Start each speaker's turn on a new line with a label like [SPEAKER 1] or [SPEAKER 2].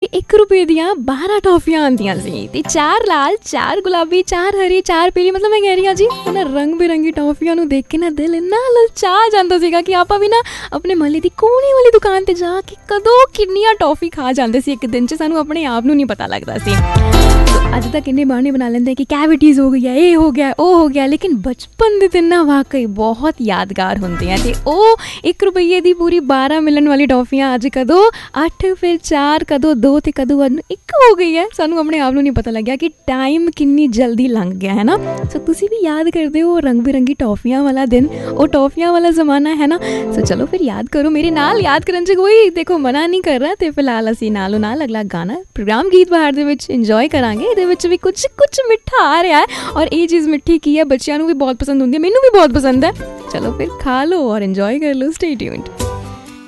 [SPEAKER 1] 1 ਰੁਪਏ ਦੀਆਂ 12 ਟੌਫੀਆਂ ਆਉਂਦੀਆਂ ਸੀ ਤੇ 4 ਲਾਲ 4 ਗੁਲਾਬੀ 4 ਹਰੀ 4 ਪੀਲੀ। ਮਤਲਬ ਮੈਂ ਕਹਿ ਰਹੀ ਹਾਂ ਜੀ ਉਹਨਾਂ ਰੰਗ ਬਿਰੰਗੀ ਟੌਫੀਆਂ ਨੂੰ ਦੇਖ ਕੇ ਨਾ ਦਿਲ ਇੰਨਾ ਲਲਚਾ ਜਾਂਦਾ ਸੀਗਾ ਕਿ ਆਪਾਂ ਵੀ ਨਾ ਆਪਣੇ ਮਹੱਲੇ ਦੀ ਕੋਨੇ ਵਾਲੀ ਦੁਕਾਨ ਤੇ ਜਾ ਕੇ ਕਦੋਂ ਕਿੰਨੀਆਂ ਟੌਫੀ ਖਾ ਜਾਂਦੇ ਸੀ ਇੱਕ ਦਿਨ 'ਚ, ਸਾਨੂੰ ਆਪਣੇ ਆਪ ਨੂੰ ਨਹੀਂ ਪਤਾ ਲੱਗਦਾ ਸੀ। ਅੱਜ ਤੱਕ ਇੰਨੇ ਬਹਾਨੇ ਬਣਾ ਲੈਂਦੇ ਕਿ ਕੈਵਿਟੀਜ਼ ਹੋ ਗਈ ਹੈ, ਇਹ ਹੋ ਗਿਆ ਉਹ ਹੋ ਗਿਆ, ਲੇਕਿਨ ਬਚਪਨ ਦੇ ਦਿਨ ਨਾ ਵਾਕਈ ਬਹੁਤ ਯਾਦਗਾਰ ਹੁੰਦੇ ਆ। ਤੇ ਉਹ 1 ਰੁਪਈਏ ਦੀ ਪੂਰੀ 12 ਮਿਲਣ ਵਾਲੀ ਟੌਫੀਆਂ ਅੱਜ ਕਦੋਂ 8 ਫਿਰ 4 ਕਦੋਂ 2 ਤੇ ਕਦੋਂ 1 ਹੋ ਗਈ ਹੈ, ਸਾਨੂੰ ਆਪਣੇ ਆਪ ਨੂੰ ਨਹੀਂ ਪਤਾ ਲੱਗਿਆ ਕਿ ਟਾਈਮ ਕਿੰਨੀ ਜਲਦੀ ਲੰਘ ਗਿਆ ਹੈ ਨਾ। ਸੋ ਤੁਸੀਂ ਵੀ ਯਾਦ ਕਰਦੇ ਹੋ ਰੰਗ ਬਿਰੰਗੀ ਟੌਫੀਆਂ ਵਾਲਾ ਦਿਨ, ਉਹ ਟੌਫੀਆਂ ਵਾਲਾ ਜ਼ਮਾਨਾ ਹੈ ਨਾ। ਸੋ ਚਲੋ ਫਿਰ ਯਾਦ ਕਰੋ ਮੇਰੇ ਨਾਲ, ਯਾਦ ਕਰਨ 'ਚ ਕੋਈ ਦੇਖੋ ਮਨਾ ਨਹੀਂ ਕਰ ਰਿਹਾ। ਤੇ ਫਿਲਹਾਲ ਅਸੀਂ ਨਾਲੋਂ ਨਾਲ ਅਗਲਾ ਗਾਣਾ ਪ੍ਰੋਗਰਾਮ ਗੀਤ ਬਹਾਰ ਦੇ ਵਿੱਚ ਇੰਜੋਏ ਕਰਾਂਗੇ। ਇਹਦੇ ਵਿੱਚ ਵੀ ਕੁਝ ਮਿੱਠਾ ਆ ਰਿਹਾ ਹੈ, ਔਰ ਇਹ ਚੀਜ਼ ਮਿੱਠੀ ਕੀ ਹੈ ਬੱਚਿਆਂ ਨੂੰ ਵੀ ਬਹੁਤ ਪਸੰਦ ਹੁੰਦੀ ਹੈ, ਮੈਨੂੰ ਵੀ ਬਹੁਤ ਪਸੰਦ ਹੈ। ਚਲੋ ਫਿਰ ਖਾ ਲਓ ਔਰ ਇੰਜੋਏ ਕਰ ਲਓ। Stay tuned.